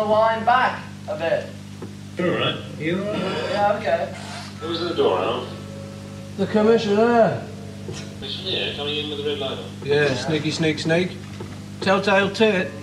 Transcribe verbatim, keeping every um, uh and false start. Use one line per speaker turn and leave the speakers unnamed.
to wind back a bit.
All right. You all right?
Yeah, okay.
Who's at the door, Al?
The commissioner.
Commissioner, coming in with the red light on.
Yeah, sneaky, sneak, sneak. Telltale tit.